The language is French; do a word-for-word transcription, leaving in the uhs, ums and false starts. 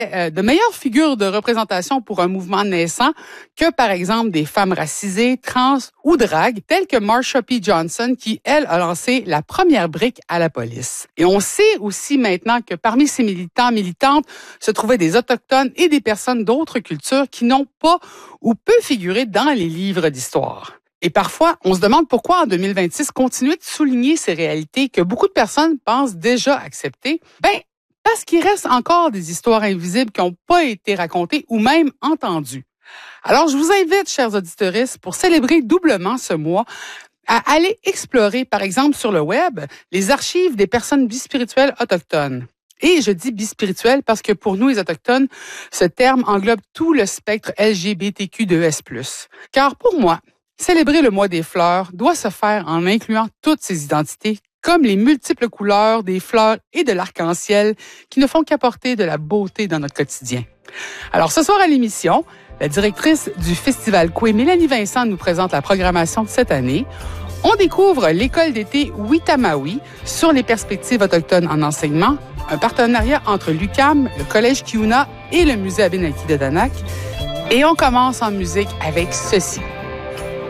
euh, de meilleures figures de représentation pour un mouvement naissant que, par exemple, des femmes racisées, trans ou drag, telles que Marsha P. Johnson, qui, elle, a lancé la première brique à la police. Et on sait aussi maintenant que parmi ces militants, militantes, se trouvaient des Autochtones et des personnes d'autres cultures qui n'ont pas ou peu figuré dans les livres d'histoire. Et parfois, on se demande pourquoi en deux mille vingt-six, continuer de souligner ces réalités que beaucoup de personnes pensent déjà accepter. Ben, parce qu'il reste encore des histoires invisibles qui n'ont pas été racontées ou même entendues. Alors, je vous invite, chers auditeurs, pour célébrer doublement ce mois, à aller explorer, par exemple, sur le web, les archives des personnes bispirituelles autochtones. Et je dis bispirituel parce que pour nous, les Autochtones, ce terme englobe tout le spectre L G B T Q deux S plus. Car pour moi, célébrer le mois des fleurs doit se faire en incluant toutes ces identités, comme les multiples couleurs des fleurs et de l'arc-en-ciel qui ne font qu'apporter de la beauté dans notre quotidien. Alors ce soir à l'émission, la directrice du Festival Coué, Mélanie Vincent, nous présente la programmation de cette année. On découvre l'école d'été Witamawi sur les perspectives autochtones en enseignement, un partenariat entre l'U Q A M, le Collège Kiuna et le Musée Abénaquis de Danak. Et on commence en musique avec ceci.